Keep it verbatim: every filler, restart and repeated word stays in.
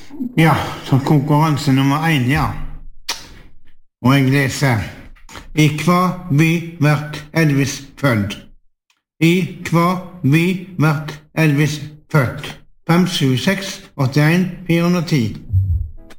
Ja, så konkurranse nummer én, ja. Og jeg leser: I hva by vert Elvis født? I hva by vert Elvis født? fem sju seks åtte en fire ti.